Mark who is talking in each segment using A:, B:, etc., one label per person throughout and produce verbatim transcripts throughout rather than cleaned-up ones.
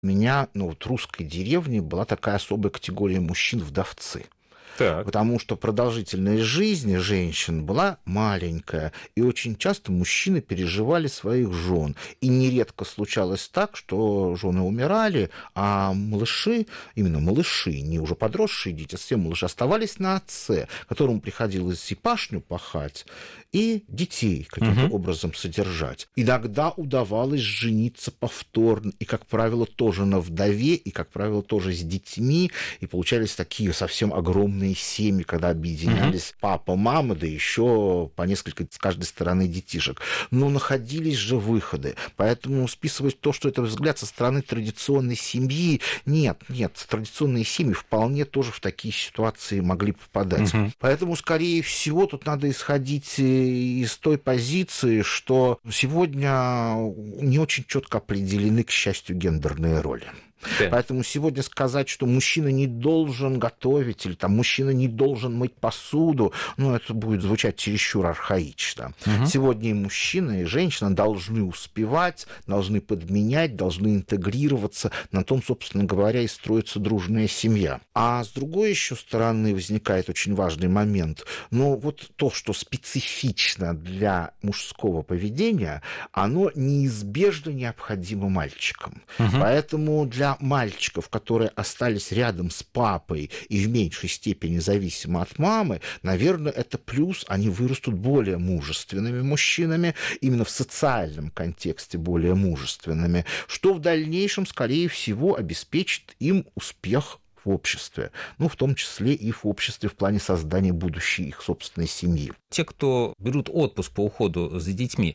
A: У меня, ну, вот в русской деревне была такая особая категория мужчин-вдовцы.
B: Так.
A: Потому что продолжительность жизни женщин была маленькая, и очень часто мужчины переживали своих жен. И нередко случалось так, что жены умирали, а малыши, именно малыши, не уже подросшие дети, а все малыши оставались на отце, которому приходилось и пашню пахать, и детей каким-то угу. образом содержать. Иногда удавалось жениться повторно, и, как правило, тоже на вдове, и, как правило, тоже с детьми, и получались такие совсем огромные семьи, когда объединялись угу. папа, мама, да еще по несколько с каждой стороны детишек. Но находились же выходы. Поэтому списывать то, что это взгляд со стороны традиционной семьи, нет, нет, традиционные семьи вполне тоже в такие ситуации могли попадать. Угу. Поэтому, скорее всего, тут надо исходить из той позиции, что сегодня не очень четко определены, к счастью, гендерные роли. Да. Поэтому сегодня сказать, что мужчина не должен готовить или там мужчина не должен мыть посуду, ну, это будет звучать чересчур архаично. Угу. Сегодня и мужчина, и женщина должны успевать, должны подменять, должны интегрироваться. На том, собственно говоря, и строится дружная семья. А с другой еще стороны возникает очень важный момент. Но вот то, что специфично для мужского поведения, оно неизбежно необходимо мальчикам. Угу. Поэтому для мальчиков, которые остались рядом с папой и в меньшей степени зависимы от мамы, наверное, это плюс, они вырастут более мужественными мужчинами, именно в социальном контексте более мужественными, что в дальнейшем, скорее всего, обеспечит им успех в обществе, ну, в том числе и в обществе в плане создания будущей их собственной семьи.
B: Те, кто берут отпуск по уходу за детьми,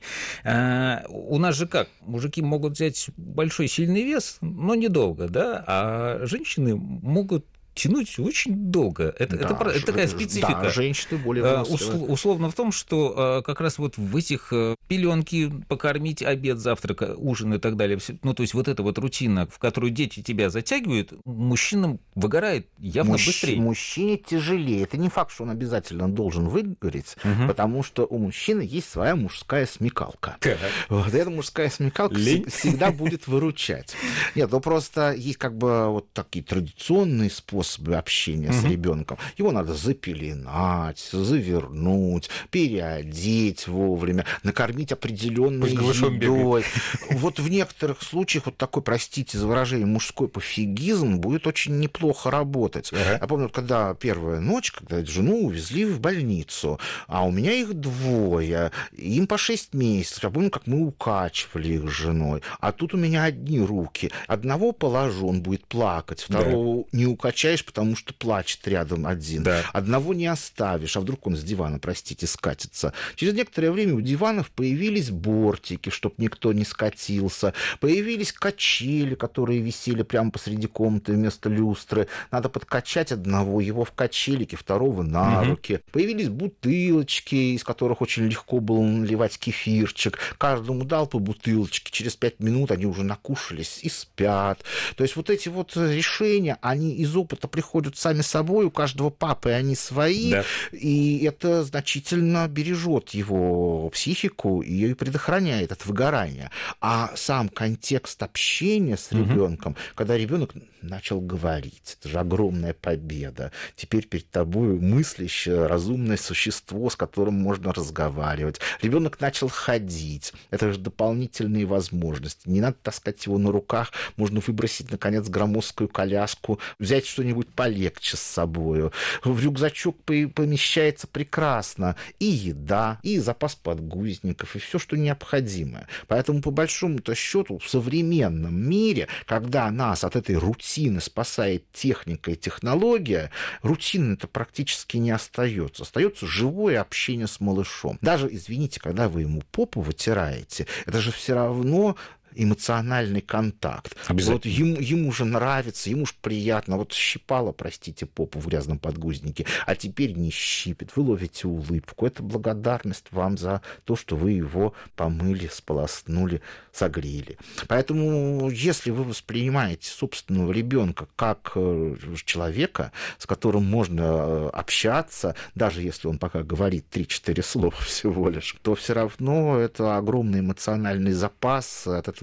B: у нас же как? Мужики могут взять большой сильный вес, но недолго, да, а женщины могут тянуть очень долго. Это, да, это, это такая специфика.
A: Да, женщины более
B: Усл- условно в том, что как раз вот в этих пеленки покормить, обед, завтрак, ужин и так далее, ну, то есть вот эта вот рутина, в которую дети тебя затягивают, мужчинам выгорает явно
A: Мужч...
B: быстрее.
A: Мужчине тяжелее. Это не факт, что он обязательно должен выгореть, угу. потому что у мужчины есть своя мужская смекалка. Так. Вот эта мужская смекалка Лень. всегда будет выручать. Нет, ну просто есть как бы вот такие традиционные способы общения угу. с ребенком. Его надо запеленать, завернуть, переодеть вовремя, накормить определенной едой. Вот в некоторых случаях вот такой, простите за выражение, мужской пофигизм будет очень неплохо работать. Ага. Я помню, когда первая ночь, когда жену увезли в больницу, а у меня их двое, им по шесть месяцев. Я помню, как мы укачивали их с женой. А тут у меня одни руки. Одного положу, он будет плакать, второго да. не укачаешь, потому что плачет рядом один. Да. Одного не оставишь, а вдруг он с дивана, простите, скатится. Через некоторое время у диванов появились бортики, чтобы никто не скатился. Появились качели, которые висели прямо посреди комнаты вместо люстры. Надо подкачать одного, его в качелике, второго на угу. руки. Появились бутылочки, из которых очень легко было наливать кефирчик. Каждому дал по бутылочке. Через пять минут они уже накушались и спят. То есть вот эти вот решения, они из опыта приходят сами собой. У каждого папы они свои. Да. И это значительно бережет его психику и предохраняет от выгорания. А сам контекст общения с ребенком, угу. когда ребенок начал говорить, это же огромная победа. Теперь перед тобой мыслящее, разумное существо, с которым можно разговаривать. Ребенок начал ходить. Это же дополнительные возможности. Не надо таскать его на руках. Можно выбросить, наконец, громоздкую коляску, взять что-нибудь полегче с собой. В рюкзачок помещается прекрасно и еда, и запас подгузников, и все, что необходимое. Поэтому, по большому-то счету, в современном мире, когда нас от этой рутины спасает техника и технология, рутины-то практически не остается. Остается живое общение с малышом. Даже, извините, когда вы ему попу вытираете, это же все равно эмоциональный контакт. Вот ему, ему же нравится, ему же приятно. Вот щипало, простите, попу в грязном подгузнике, а теперь не щипит. Вы ловите улыбку. Это благодарность вам за то, что вы его помыли, сполоснули, согрели. Поэтому, если вы воспринимаете собственного ребенка как человека, с которым можно общаться, даже если он пока говорит три-четыре слова всего лишь, то все равно это огромный эмоциональный запас. От этого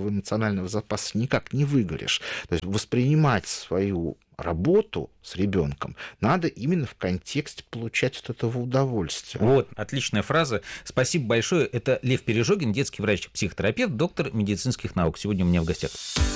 A: свой национального запаса никак не выгоришь. То есть воспринимать свою работу с ребенком надо именно в контексте получать от этого удовольствие.
B: Вот, отличная фраза. Спасибо большое. Это Лев Пережогин, детский врач-психотерапевт, доктор медицинских наук. Сегодня у меня в гостях.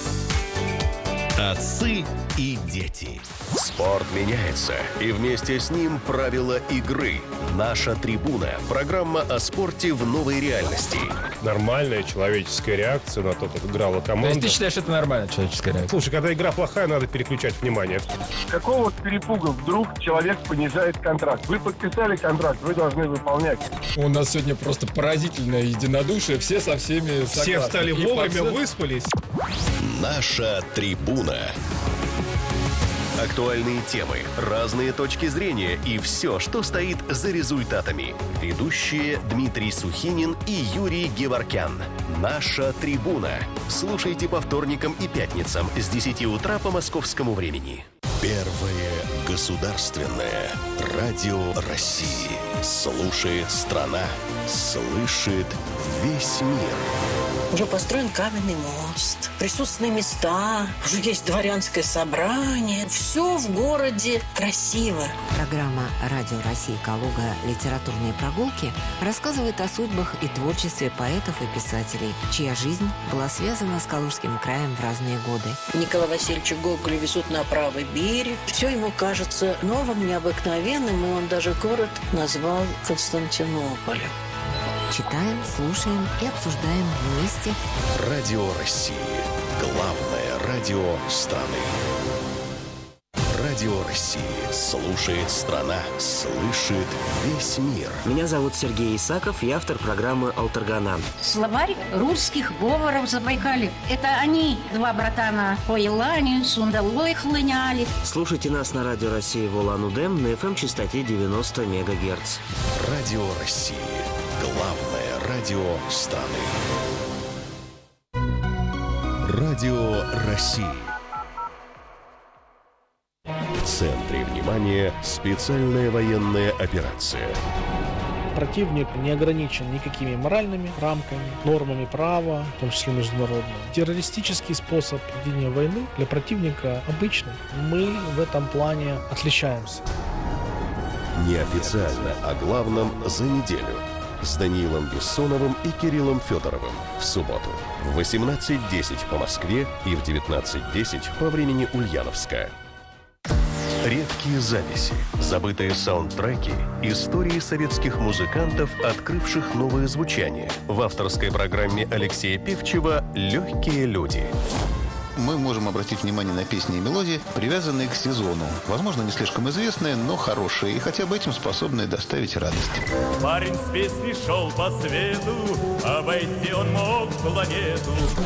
C: Отцы и дети. Спорт меняется, и вместе с ним правила игры. Наша трибуна. Программа о спорте в новой реальности.
D: Нормальная человеческая реакция на то, как играла команда.
E: То есть ты считаешь, это нормальная человеческая реакция?
D: Слушай, когда игра плохая, надо переключать внимание.
F: Какого перепуга вдруг человек понижает контракт? Вы подписали контракт, вы должны выполнять.
E: У нас сегодня просто поразительное единодушие, все со всеми согласны.
D: Все встали
E: И
D: вовремя,
E: пацан...
D: выспались.
C: Наша трибуна. Актуальные темы, разные точки зрения и все, что стоит за результатами. Ведущие Дмитрий Сухинин и Юрий Геворкян. Наша трибуна. Слушайте по вторникам и пятницам с десяти утра по московскому времени. Первое государственное радио России. Слушает страна, слышит весь мир.
G: Уже построен каменный мост, присутственные места, уже есть дворянское собрание. Все в городе красиво.
H: Программа «Радио России Калуга. Литературные прогулки» рассказывает о судьбах и творчестве поэтов и писателей, чья жизнь была связана с Калужским краем в разные годы.
G: Николая Васильевича Гоголя везут на правый берег. Все ему кажется новым, необыкновенным, и он даже город назвал Константинополем.
H: Читаем, слушаем и обсуждаем вместе.
C: Радио России. Главное радио страны. Радио России. Слушает страна, слышит весь мир.
I: Меня зовут Сергей Исаков, я автор программы «Алтаргана».
J: Словарь русских говоров Забайкалья. Это они, два братана, по Елане, Сундалой хлыняли.
I: Слушайте нас на Радио России в Улан-Удэ на эф эм-частоте девяносто мегагерц.
C: Радио России. Главное радио страны. Радио России. В центре внимания специальная военная операция.
K: Противник не ограничен никакими моральными рамками, нормами права, в том числе международного. Террористический способ ведения войны для противника обычный. Мы в этом плане отличаемся.
C: Неофициально о главном за неделю. С Даниилом Бессоновым и Кириллом Федоровым в субботу в восемнадцать десять по Москве и в девятнадцать десять по времени Ульяновска. Редкие записи, забытые саундтреки, истории советских музыкантов, открывших новое звучание. В авторской программе Алексея Певчева «Легкие люди».
L: Мы можем обратить внимание на песни и мелодии, привязанные к сезону. Возможно, не слишком известные, но хорошие, и хотя бы этим способные доставить радость.
M: Парень с песней шел по свету, обойти он мог планету.